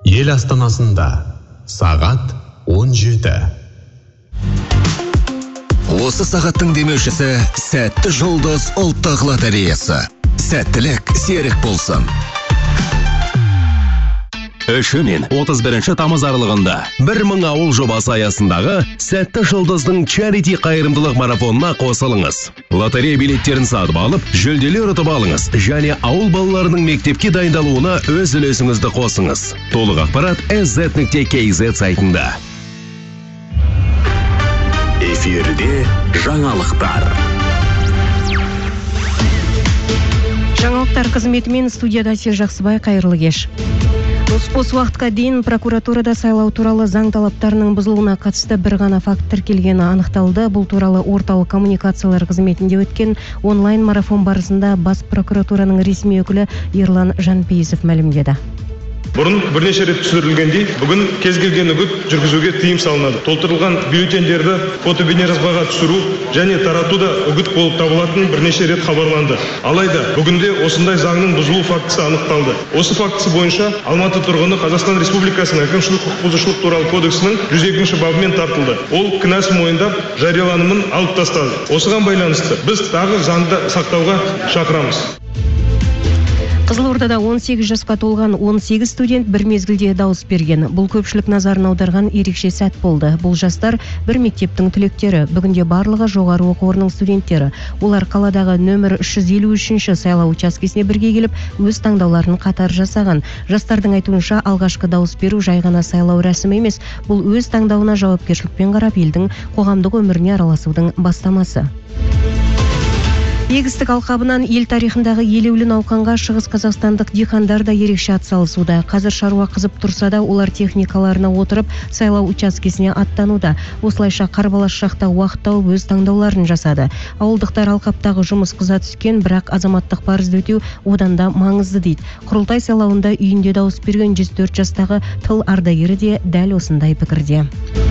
Ел астанасында сағат 17. Осы сағаттың демеушісі Сәтті жұлдыз ұлттық лотереясы. Сәттілік серік болсын. 3 мен 31 тамыз аралығында 1000 ауыл жобасы аясындағы Сәтті жұлдыздың чарити қайырымдылық марафонына қосылыңыз. Лотерея билеттерін сатып алып, жүлделер ұтып алыңыз және ауыл балаларының мектепке дайындалуына өз үлесіңізді қосыңыз. Толық ақпарат sz.kz сайтында. Эфирде жаңалықтар. Жаңалықтар қызметімен студияда Әсел Жақсыбай, қайырлы кеш. Осы уақытқа дейін прокуратурада сайлау туралы заң талаптарының бұзылуына қатысты бір ғана факт тіркелгені анықталды. Бұл туралы орталық коммуникациялар қызметінде өткен онлайн марафон барысында бас прокуратураның ресми өкілі Ерлан Жанпейісов мәлімдеді. Бұрын бірнеше рет түсіндірілгендей, бүгін кез келген үгіт жүргізуге тыйым салынады. Толтырылған бюллетендерді фото-бейнежазбаға түсіру және тарату да үгіт болып табылатын бірнеше рет хабарланды. Алайда бүгінде осындай заңның бұзылу фактісі анықталды. Осы фактісі бойынша Алматы тұрғыны Қазақстан Республикасының әкімшілік құқық бұзушылық туралы кодексінің 102 бабымен тартылды. Ол кінәсін мойындап, жарияланымын алып тастады. Осыған байланысты біз тағы заңды сақтауға шақырамыз. Қызылордада 18 жасқа толған 18 студент бір мезгілде дауыс берген. Бұл көпшілік назарын аударған ерекше сәт болды. Бұл жастар бір мектептің түлектері, бүгінде барлығы жоғары оқу орнының студенттері. Олар қаладағы нөмір 353 сайлау учаскесіне бірге келіп, өз таңдауларын қатар жасаған. Жастардың айтуынша, алғашқы дауыс беру жай ғана сайлау рәсімі емес, бұл өз таңдауына жауапкершілікпен қарап, елдің қоғамдық өміріне араласудың бастамасы. Егістік алқабынан ел тарихындағы елеулі науқанға шығыс қазақстандық диқандар да ерекше атсалысуда. Қазір шаруа қызып тұрса да, олар техникаларына отырып сайлау учаскесіне аттануда. Осылайша қарбалас шақта уақыт тауып өз таңдауларын жасады. Ауылдықтар алқаптағы жұмыс қыза түскен, бірақ азаматтық парызды өтеу одан да маңызды дейді. Құрылтай сайлауында үйінде дауыс берген 104 жастағы тыл ардагері де дәл осындай пікірде.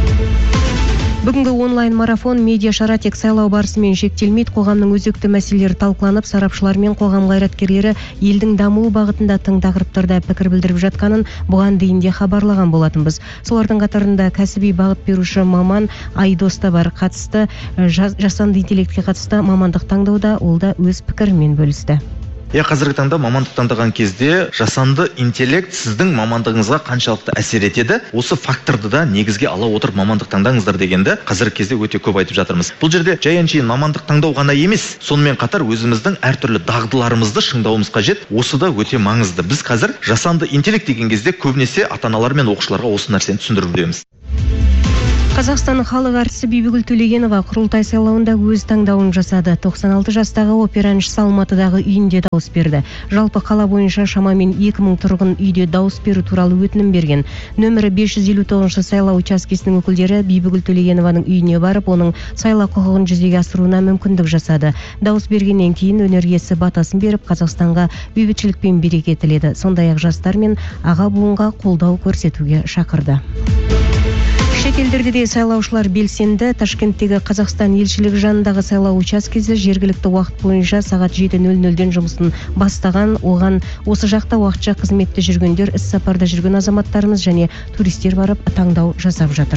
Бүгінгі онлайн марафон медиа шара тек сайлау барысымен шектелмейді, қоғамның өзекті мәселелері талқыланып, сарапшылар мен қоғам қайраткерлері елдің дамуы бағытында тың тақырыптарда пікір білдіріп жатқанын бұған дейін де хабарлаған болатынбыз. Солардың қатарында кәсіби бағыт беруші маман Айдос та бар. Қатысты жасанды интеллектке қатысты мамандық таңдауда ол да өз пікірімен бөлісті. Қазіргі таңда мамандық таңдаған кезде жасанды интеллект сіздің мамандығыңызға қаншалықты әсер етеді, осы факторды да негізге ала отырып мамандық таңдаңыздар дегенді қазіргі кезде өте көп айтып жатырмыз. Бұл жерде жай әншейін мамандық таңдау ғана емес, сонымен қатар өзіміздің әртүрлі дағдыларымызды шыңдауымыз қажет. Осы да өте маңызды. Біз қазір жасанды интеллект деген кезде көбінесе ата-аналар мен оқушыларға осы нәрсені түсіндіріп жүреміз. Қазақстанның халық әртісі Бибігүл Төлегенова құрылтай сайлауында өз таңдауын жасады. 96 жастағы опера әншісі Алматыдағы үйінде дауыс берді. Жалпы қала бойынша шамамен 2000 тұрғын үйде дауыс беру туралы өтінім берген. Нөмірі 559 сайлау учаскесінің өкілдері Бибігүл Төлегенованың үйіне барып, оның сайлау құқығын жүзеге асыруына мүмкіндік жасады. Дауыс бергеннен кейін өнер иесі батасын беріп, Қазақстанға бейбітшілік пен береке тіледі. Сондай-ақ жастар мен аға буынға қолдау көрсетуге шақырды. Шетелдерде де сайлаушылар белсенді. Ташкенттегі Қазақстан елшілігі жанындағы сайлау учаскесі жергілікті уақыт бойынша сағат 7:00-ден жұмысын бастаған. Оған осы жақта уақытша қызметте жүргендер, іс-сапарда жүрген азаматтарымыз және туристер барып таңдау жасап жатыр.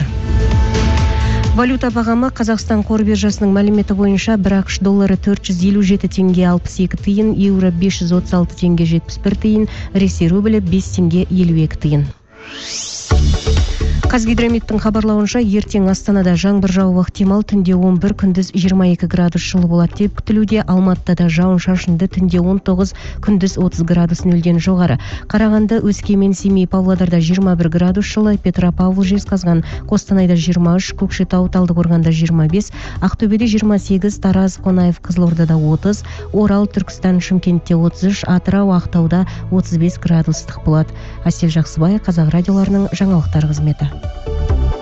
Валюта бағамы Қазақстан қор биржасының мәліметі бойынша бір ақш доллары 457 теңге 62 тиын, еуро 536 теңге 71 тиын, Ресей рублі 5 теңге 52 тиын. Қазгидрометтің хабарлауынша ертең Астанада жаңбыр жауы ықтимал, түнде 11, күндіз 22 градус жылы болады деп күтілуде. Алматыда жауын шашынды, түнде 19, күндіз 30 градус нөлден жоғары. Қарағанды, Өскемен, Семей, Павлодарда 21 градус жылы, Петропавл, Жезқазған, Қостанайда 23, Көкшетау, Талдықорғанда 25, Ақтөбеде 28, Тараз, Қонаев, Қызылордада 30, Орал, Түркістан, Шымкентте 33, Атырау, Ақтауда 35 градустық болады. Әсел Жақсыбай, Қазақ радиоларының жаңалықтар қызметі.